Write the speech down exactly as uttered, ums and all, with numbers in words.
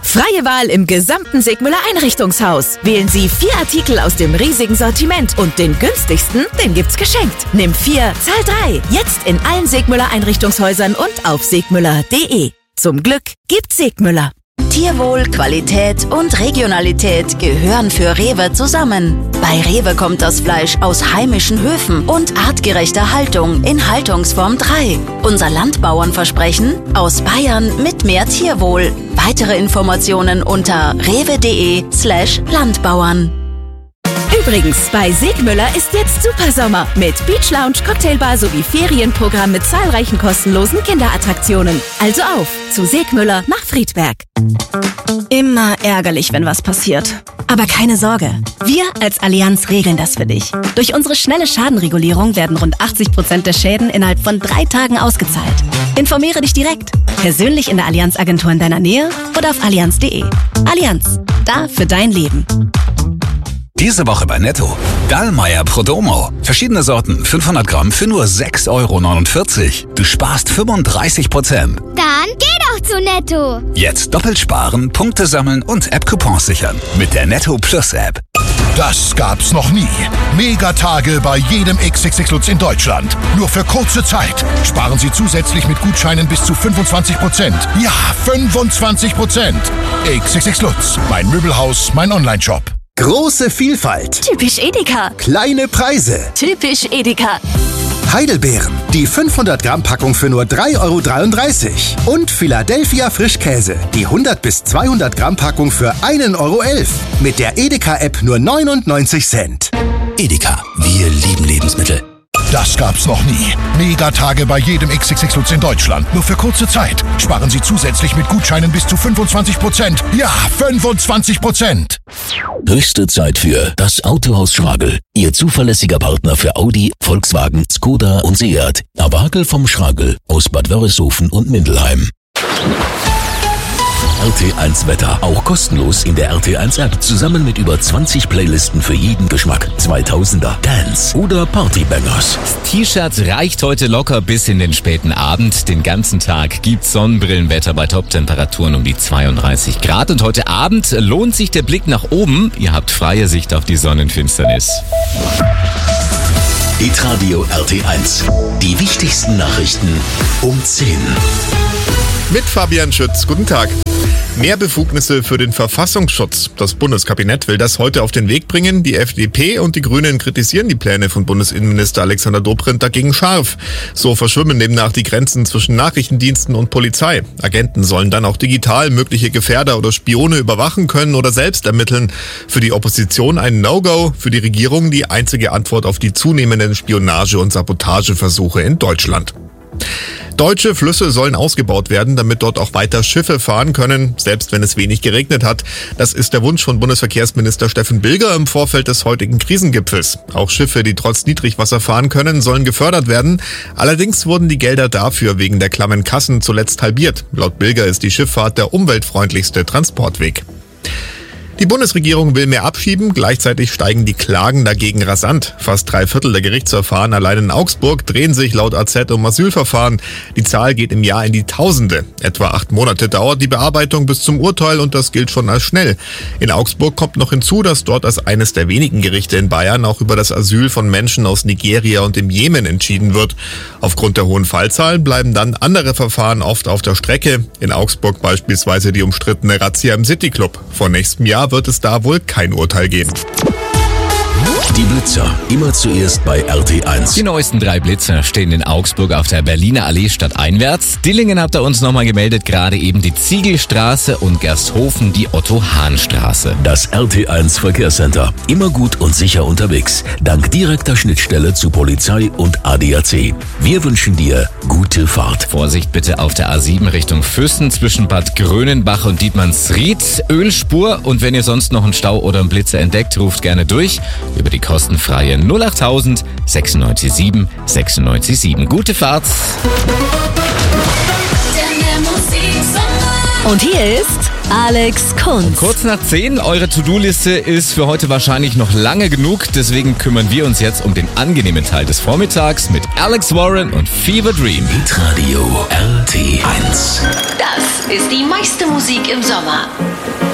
Freie Wahl im gesamten Segmüller Einrichtungshaus. Wählen Sie vier Artikel aus dem riesigen Sortiment und den günstigsten, den gibt's geschenkt. Nimm vier, zahl drei. Jetzt in allen Segmüller Einrichtungshäusern und auf segmüller punkt de. Zum Glück gibt's Segmüller. Tierwohl, Qualität und Regionalität gehören für Rewe zusammen. Bei Rewe kommt das Fleisch aus heimischen Höfen und artgerechter Haltung in Haltungsform drei. Unser Landbauernversprechen: aus Bayern mit mehr Tierwohl. Weitere Informationen unter rewe.de slash Landbauern. Übrigens, bei Segmüller ist jetzt Supersommer mit Beach Lounge, Cocktailbar sowie Ferienprogramm mit zahlreichen kostenlosen Kinderattraktionen. Also auf zu Segmüller nach Friedberg. Immer ärgerlich, wenn was passiert. Aber keine Sorge, wir als Allianz regeln das für dich. Durch unsere schnelle Schadenregulierung werden rund achtzig Prozent der Schäden innerhalb von drei Tagen ausgezahlt. Informiere dich direkt, persönlich in der Allianz-Agentur in deiner Nähe oder auf allianz punkt de. Allianz, da für dein Leben. Diese Woche bei Netto. Dallmayr Prodomo. Verschiedene Sorten, fünfhundert Gramm für nur sechs Euro neunundvierzig. Du sparst fünfunddreißig Prozent. Dann geh doch zu Netto. Jetzt doppelt sparen, Punkte sammeln und App-Coupons sichern. Mit der Netto Plus App. Das gab's noch nie. Megatage bei jedem X X X Lutz in Deutschland. Nur für kurze Zeit. Sparen Sie zusätzlich mit Gutscheinen bis zu fünfundzwanzig Prozent. Ja, fünfundzwanzig Prozent. X X X Lutz. Mein Möbelhaus, mein Online-Shop. Große Vielfalt. Typisch Edeka. Kleine Preise. Typisch Edeka. Heidelbeeren. Die fünfhundert Gramm Packung für nur drei Euro dreiunddreißig. Und Philadelphia Frischkäse. Die hundert bis zweihundert Gramm Packung für ein Euro elf. Mit der Edeka-App nur neunundneunzig Cent. Edeka. Wir lieben Lebensmittel. Das gab's noch nie. Megatage bei jedem X X X Lutz in Deutschland. Nur für kurze Zeit. Sparen Sie zusätzlich mit Gutscheinen bis zu fünfundzwanzig Prozent. Ja, fünfundzwanzig Prozent. Höchste Zeit für das Autohaus Schragel. Ihr zuverlässiger Partner für Audi, Volkswagen, Skoda und Seat. Awagel vom Schragel aus Bad Wörishofen und Mindelheim. R T eins Wetter. Auch kostenlos in der R T eins App. Zusammen mit über zwanzig Playlisten für jeden Geschmack. zweitausender, Dance oder Partybangers. Das T-Shirt reicht heute locker bis in den späten Abend. Den ganzen Tag gibt's Sonnenbrillenwetter bei Top-Temperaturen um die zweiunddreißig Grad. Und heute Abend lohnt sich der Blick nach oben. Ihr habt freie Sicht auf die Sonnenfinsternis. Hitradio R T eins. Die wichtigsten Nachrichten um zehn. Mit Fabian Schütz. Guten Tag. Mehr Befugnisse für den Verfassungsschutz. Das Bundeskabinett will das heute auf den Weg bringen. Die F D P und die Grünen kritisieren die Pläne von Bundesinnenminister Alexander Dobrindt dagegen scharf. So verschwimmen demnach die Grenzen zwischen Nachrichtendiensten und Polizei. Agenten sollen dann auch digital mögliche Gefährder oder Spione überwachen können oder selbst ermitteln. Für die Opposition ein No-Go, für die Regierung die einzige Antwort auf die zunehmenden Spionage- und Sabotageversuche in Deutschland. Deutsche Flüsse sollen ausgebaut werden, damit dort auch weiter Schiffe fahren können, selbst wenn es wenig geregnet hat. Das ist der Wunsch von Bundesverkehrsminister Steffen Bilger im Vorfeld des heutigen Krisengipfels. Auch Schiffe, die trotz Niedrigwasser fahren können, sollen gefördert werden. Allerdings wurden die Gelder dafür wegen der klammen Kassen zuletzt halbiert. Laut Bilger ist die Schifffahrt der umweltfreundlichste Transportweg. Die Bundesregierung will mehr abschieben, gleichzeitig steigen die Klagen dagegen rasant. Fast drei Viertel der Gerichtsverfahren allein in Augsburg drehen sich laut A Z um Asylverfahren. Die Zahl geht im Jahr in die Tausende. Etwa acht Monate dauert die Bearbeitung bis zum Urteil und das gilt schon als schnell. In Augsburg kommt noch hinzu, dass dort als eines der wenigen Gerichte in Bayern auch über das Asyl von Menschen aus Nigeria und dem Jemen entschieden wird. Aufgrund der hohen Fallzahlen bleiben dann andere Verfahren oft auf der Strecke. In Augsburg beispielsweise die umstrittene Razzia im Cityclub. Vor nächstem Jahr wird es da wohl kein Urteil geben. Die Blitzer, immer zuerst bei R T eins. Die neuesten drei Blitzer stehen in Augsburg auf der Berliner Allee stadteinwärts. Dillingen habt ihr uns nochmal gemeldet, gerade eben die Ziegelstraße und Gersthofen die Otto-Hahn-Straße. Das R T eins Verkehrscenter, immer gut und sicher unterwegs, dank direkter Schnittstelle zu Polizei und A D A C. Wir wünschen dir gute Fahrt. Vorsicht bitte auf der A sieben Richtung Füssen zwischen Bad Grönenbach und Dietmannsried. Ölspur, und wenn ihr sonst noch einen Stau oder einen Blitzer entdeckt, ruft gerne durch über die kostenfreie null achttausend sechsundneunzig sieben sechsundneunzig sieben. Gute Fahrt! Und hier ist Alex Kunz. Kurz nach zehn, eure To-Do-Liste ist für heute wahrscheinlich noch lange genug. Deswegen kümmern wir uns jetzt um den angenehmen Teil des Vormittags mit Alex Warren und Fever Dream. Hitradio R T eins. Das ist die meiste Musik im Sommer.